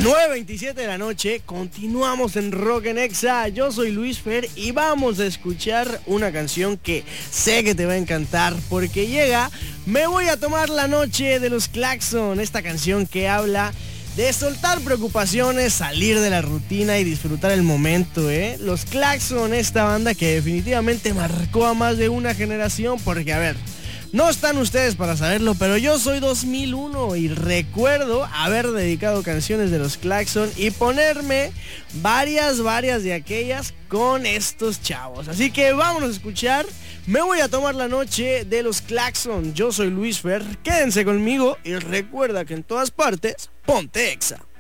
9:27 de la noche, continuamos en Rock en Exa. Yo soy Luis Fer y vamos a escuchar una canción que sé que te va a encantar porque llega Me voy a tomar la noche de los Claxon. Esta canción que habla de soltar preocupaciones, salir de la rutina y disfrutar el momento, Los Claxon, esta banda que definitivamente marcó a más de una generación porque, a ver, no están ustedes para saberlo, pero yo soy 2001 y recuerdo haber dedicado canciones de los Claxon y ponerme varias de aquellas con estos chavos. Así que vámonos a escuchar Me voy a tomar la noche de los Claxon. Yo soy Luis Fer, quédense conmigo y recuerda que en todas partes, ponte Exa.